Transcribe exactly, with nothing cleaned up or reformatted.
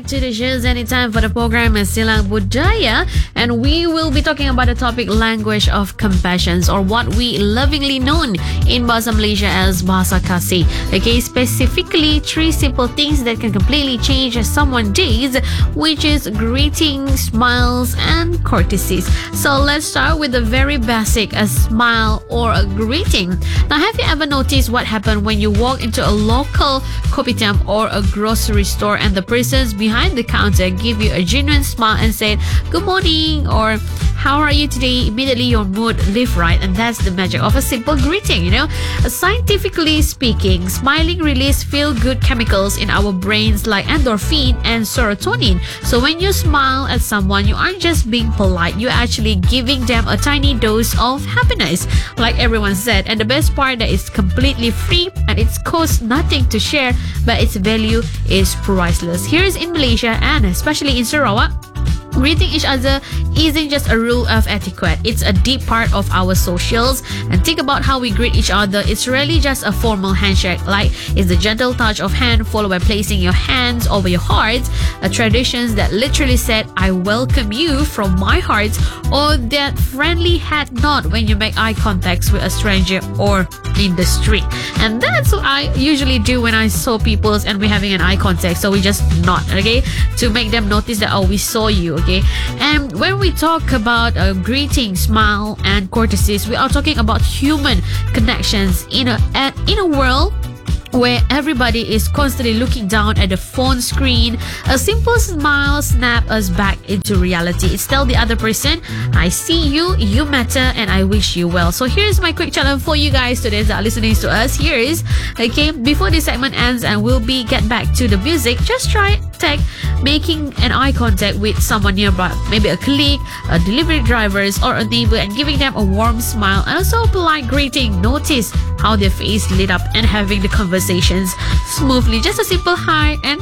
To the shows anytime for the program is Silang Budaya, and we will be talking about the topic language of compassion, or what we lovingly known in Bahasa Malaysia as Bahasa Kasih. Okay, specifically three simple things that can completely change someone's days, which is greetings, smiles, and courtesies. So let's start with the very basic, a smile or a greeting. Now, have you ever noticed what happened when you walk into a local kopitiam or a grocery store and the persons behind the counter give you a genuine smile and say good morning or how are you today? Immediately your mood lift right, and that's the magic of a simple greeting. You know, scientifically speaking, smiling release feel-good chemicals in our brains like endorphin and serotonin. So when you smile at someone, you aren't just being polite, you're actually giving them a tiny dose of happiness, like everyone said. And the best part, that it's completely free and it costs nothing to share, but its value is priceless. Here's in Malaysia, and especially in Sarawak, greeting each other isn't just a rule of etiquette, it's a deep part of our socials. And think about how we greet each other. It's really just a formal handshake, like it's the gentle touch of hand followed by placing your hands over your heart, a tradition that literally said I welcome you from my heart, or that friendly head nod when you make eye contact with a stranger or in the street. And that's what I usually do when I saw people and we're having an eye contact, so we just nod, okay, to make them notice that oh, we saw you. Okay, and when we talk about uh, greeting, smile, and courtesies, we are talking about human connections in a at, in a world where everybody is constantly looking down at the phone screen. A simple smile snap us back into reality. It's tell the other person, I see you, you matter, and I wish you well. So here's my quick challenge for you guys today that are listening to us. Here is, okay, before this segment ends and we'll be get back to the music, just try take making an eye contact with someone nearby, maybe a colleague, a delivery drivers, or a neighbor, and giving them a warm smile and also a polite greeting. Notice how their face lit up and having the conversations smoothly. Just a simple hi and